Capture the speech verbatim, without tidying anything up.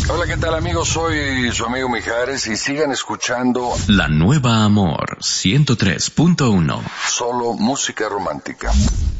Hola, ¿qué tal amigos? Soy su amigo Mijares y sigan escuchando La Nueva Amor ciento tres punto uno. Solo música romántica.